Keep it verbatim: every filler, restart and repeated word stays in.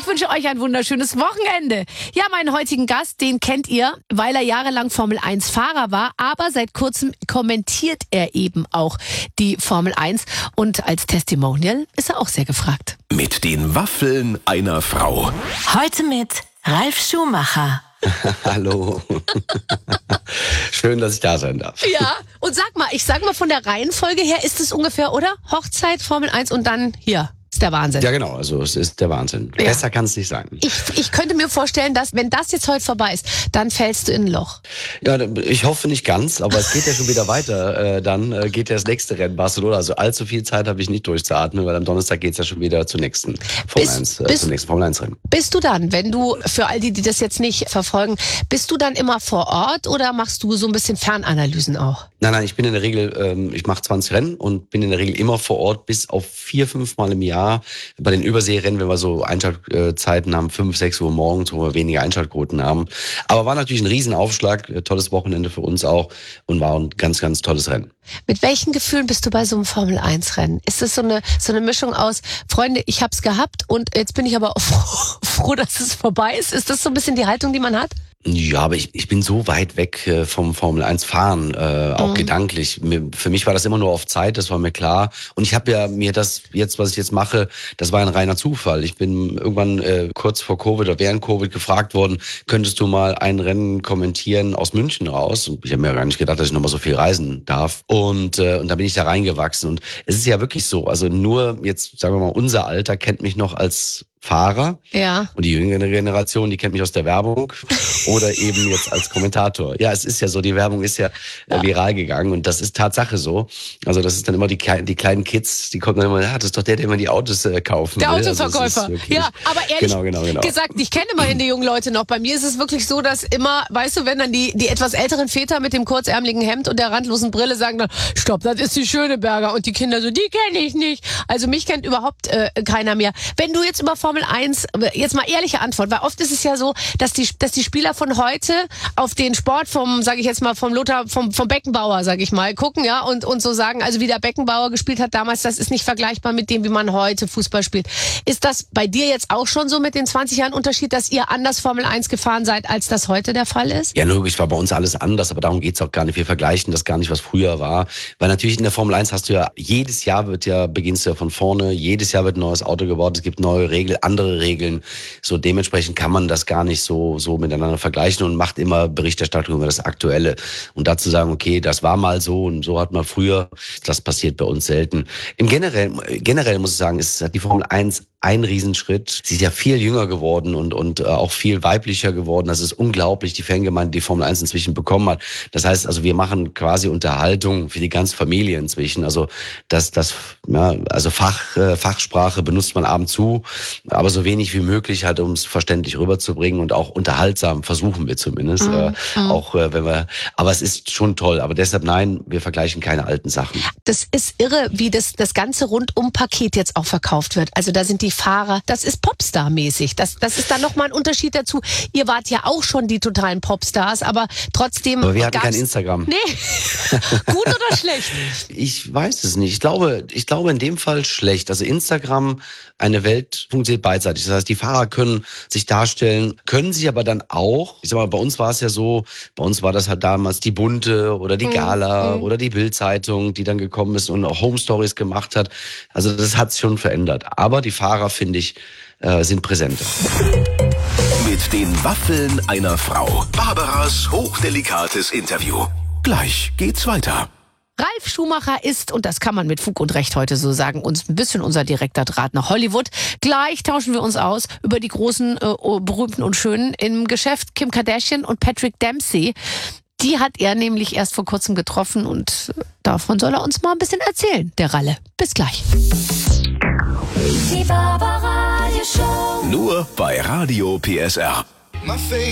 Ich wünsche euch ein wunderschönes Wochenende. Ja, meinen heutigen Gast, den kennt ihr, weil er jahrelang Formel eins Fahrer war, aber seit kurzem kommentiert er eben auch die Formel eins und als Testimonial ist er auch sehr gefragt. Mit den Waffeln einer Frau. Heute mit Ralf Schumacher. Hallo. Schön, dass ich da sein darf. Ja, und sag mal, ich sag mal von der Reihenfolge her ist es ungefähr, oder? Hochzeit, Formel eins und dann hier. Ist der Wahnsinn. Ja, genau, also es ist der Wahnsinn. Ja. Besser kann es nicht sein. Ich, ich könnte mir vorstellen, dass wenn das jetzt heute vorbei ist, dann fällst du in ein Loch. Ja, ich hoffe nicht ganz, aber es geht ja schon wieder weiter. Äh, dann äh, geht ja das nächste Rennen Barcelona. Also allzu viel Zeit habe ich nicht durchzuatmen, weil am Donnerstag geht es ja schon wieder zum nächsten Formel eins, äh, zum nächsten Formel eins Rennen. Bist du dann, wenn du, für all die, die das jetzt nicht verfolgen, bist du dann immer vor Ort oder machst du so ein bisschen Fernanalysen auch? Nein, nein, ich bin in der Regel, ähm, ich mache zwanzig Rennen und bin in der Regel immer vor Ort, bis auf vier, fünf Mal im Jahr. Bei den Überseerennen, wenn wir so Einschaltzeiten haben, fünf, sechs Uhr morgens, wo wir weniger Einschaltquoten haben. Aber war natürlich ein Riesenaufschlag, tolles Wochenende für uns auch und war ein ganz, ganz tolles Rennen. Mit welchen Gefühlen bist du bei so einem Formel eins Rennen? Ist das so eine, so eine Mischung aus, Freunde, ich hab's gehabt und jetzt bin ich aber froh, froh, dass es vorbei ist? Ist das so ein bisschen die Haltung, die man hat? Ja, aber ich, ich bin so weit weg äh, vom Formel eins Fahren, äh, auch mhm. gedanklich. Mir, für mich war das immer nur auf Zeit, das war mir klar. Und ich habe ja mir das jetzt, was ich jetzt mache, das war ein reiner Zufall. Ich bin irgendwann äh, kurz vor Covid oder während Covid gefragt worden, könntest du mal ein Rennen kommentieren aus München raus? Und ich habe mir gar nicht gedacht, dass ich nochmal so viel reisen darf. Und, äh, und da bin ich da reingewachsen. Und es ist ja wirklich so, also nur jetzt, sagen wir mal, unser Alter kennt mich noch als Fahrer. Ja. Und die jüngere Generation, die kennt mich aus der Werbung oder eben jetzt als Kommentator. Ja, es ist ja so, die Werbung ist ja, ja. Äh, viral gegangen und das ist Tatsache so. Also das ist dann immer die, die kleinen Kids, die kommen dann immer, ja, das ist doch der, der immer die Autos äh, kaufen Der will. Autoverkäufer. Also ja, aber ehrlich genau, genau, genau. gesagt, ich kenne immerhin die jungen Leute noch. Bei mir ist es wirklich so, dass immer, weißt du, wenn dann die, die etwas älteren Väter mit dem kurzärmeligen Hemd und der randlosen Brille sagen dann, stopp, das ist die Schöneberger und die Kinder so, die kenne ich nicht. Also mich kennt überhaupt äh, keiner mehr. Wenn du jetzt über Formel eins jetzt mal ehrliche Antwort, weil oft ist es ja so, dass die, dass die Spieler von heute auf den Sport vom, sage ich jetzt mal, vom Lothar, vom, vom Beckenbauer, sage ich mal, gucken, ja, und, und so sagen, also wie der Beckenbauer gespielt hat damals, das ist nicht vergleichbar mit dem, wie man heute Fußball spielt. Ist das bei dir jetzt auch schon so mit den zwanzig Jahren Unterschied, dass ihr anders Formel eins gefahren seid, als das heute der Fall ist? Ja, logisch, war bei uns alles anders, aber darum geht's auch gar nicht. Wir vergleichen das gar nicht, was früher war, weil natürlich in der Formel eins hast du ja, jedes Jahr wird ja, beginnst du ja von vorne, jedes Jahr wird ein neues Auto gebaut, es gibt neue Regeln, andere Regeln. So dementsprechend kann man das gar nicht so so miteinander vergleichen und macht immer Berichterstattung über das Aktuelle. Und dazu sagen, okay, das war mal so und so hat man früher, das passiert bei uns selten. Im generell, generell muss ich sagen, ist die Formel eins ein Riesenschritt. Sie ist ja viel jünger geworden und und äh, auch viel weiblicher geworden. Das ist unglaublich, die Fangemeinde, die Formel eins inzwischen bekommen hat. Das heißt, also wir machen quasi Unterhaltung für die ganze Familie inzwischen. Also das, das, ja, also Fach, äh, Fachsprache benutzt man ab und zu, aber so wenig wie möglich halt, um es verständlich rüberzubringen und auch unterhaltsam versuchen wir zumindest. Mhm. Äh, auch äh, wenn wir, aber es ist schon toll. Aber deshalb nein, wir vergleichen keine alten Sachen. Das ist irre, wie das das ganze Rundum-Paket jetzt auch verkauft wird. Also da sind die Fahrer, das ist Popstar-mäßig. Das, das ist dann nochmal ein Unterschied dazu. Ihr wart ja auch schon die totalen Popstars, aber trotzdem. Aber wir hatten kein Instagram. Nee. Gut oder schlecht? Ich weiß es nicht. Ich glaube, ich glaube in dem Fall schlecht. Also Instagram, eine Welt funktioniert beidseitig. Das heißt, die Fahrer können sich darstellen, können sich aber dann auch, ich sag mal, bei uns war es ja so, bei uns war das halt damals die Bunte oder die Gala mhm. oder die Bild-Zeitung, die dann gekommen ist und auch Home Stories gemacht hat. Also das hat sich schon verändert. Aber die Fahrer, finde ich, äh, sind präsenter. Mit den Waffeln einer Frau. Barbaras hochdelicates Interview. Gleich geht's weiter. Ralf Schumacher ist, und das kann man mit Fug und Recht heute so sagen, uns ein bisschen unser direkter Draht nach Hollywood. Gleich tauschen wir uns aus über die großen, äh, berühmten und schönen im Geschäft Kim Kardashian und Patrick Dempsey. Die hat er nämlich erst vor kurzem getroffen und davon soll er uns mal ein bisschen erzählen, der Ralle. Bis gleich. Die Barbara Radio Show. Nur bei Radio P S R.